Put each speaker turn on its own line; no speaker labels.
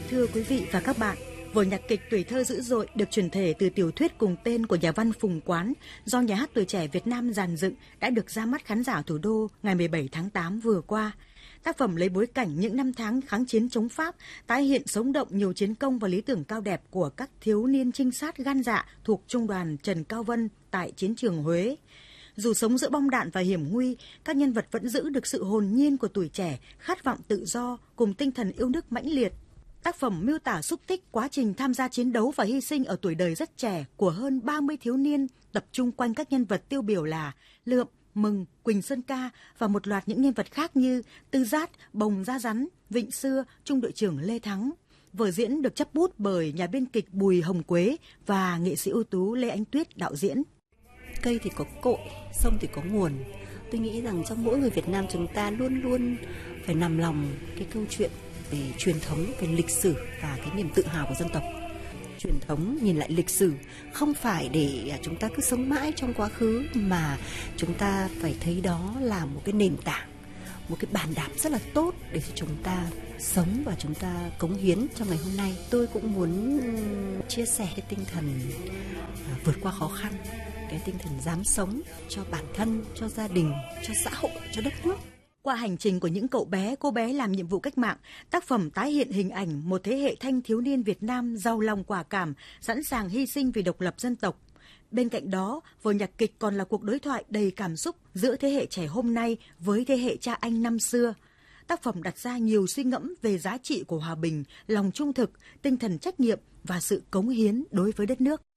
Thưa quý vị và các bạn, vở nhạc kịch Tuổi thơ dữ dội được chuyển thể từ tiểu thuyết cùng tên của nhà văn Phùng Quán do Nhà hát Tuổi trẻ Việt Nam dàn dựng đã được ra mắt khán giả thủ đô ngày 17 tháng 8 vừa qua. Tác phẩm lấy bối cảnh những năm tháng kháng chiến chống Pháp, tái hiện sống động nhiều chiến công và lý tưởng cao đẹp của các thiếu niên trinh sát gan dạ thuộc Trung đoàn Trần Cao Vân tại chiến trường Huế. Dù sống giữa bom đạn và hiểm nguy, các nhân vật vẫn giữ được sự hồn nhiên của tuổi trẻ, khát vọng tự do cùng tinh thần yêu nước mãnh liệt. Tác phẩm miêu tả xúc tích quá trình tham gia chiến đấu và hy sinh ở tuổi đời rất trẻ của hơn 30 thiếu niên, tập trung quanh các nhân vật tiêu biểu là Lượm, Mừng, Quỳnh Sơn Ca và một loạt những nhân vật khác như Tư Giác, Bồng Gia Rắn, Vịnh Xưa, Trung đội trưởng Lê Thắng. Vở diễn được chấp bút bởi nhà biên kịch Bùi Hồng Quế và nghệ sĩ ưu tú Lê Ánh Tuyết đạo diễn.
Cây thì có cội, sông thì có nguồn. Tôi nghĩ rằng trong mỗi người Việt Nam chúng ta luôn luôn phải nằm lòng cái câu chuyện về truyền thống, về lịch sử và cái niềm tự hào của dân tộc. Truyền thống nhìn lại lịch sử không phải để chúng ta cứ sống mãi trong quá khứ, mà chúng ta phải thấy đó là một cái nền tảng, một cái bàn đạp rất là tốt để cho chúng ta sống và chúng ta cống hiến trong ngày hôm nay. Tôi cũng muốn chia sẻ cái tinh thần vượt qua khó khăn, cái tinh thần dám sống cho bản thân, cho gia đình, cho xã hội, cho đất nước.
Qua hành trình của những cậu bé, cô bé làm nhiệm vụ cách mạng, tác phẩm tái hiện hình ảnh một thế hệ thanh thiếu niên Việt Nam giàu lòng quả cảm, sẵn sàng hy sinh vì độc lập dân tộc. Bên cạnh đó, vở nhạc kịch còn là cuộc đối thoại đầy cảm xúc giữa thế hệ trẻ hôm nay với thế hệ cha anh năm xưa. Tác phẩm đặt ra nhiều suy ngẫm về giá trị của hòa bình, lòng trung thực, tinh thần trách nhiệm và sự cống hiến đối với đất nước.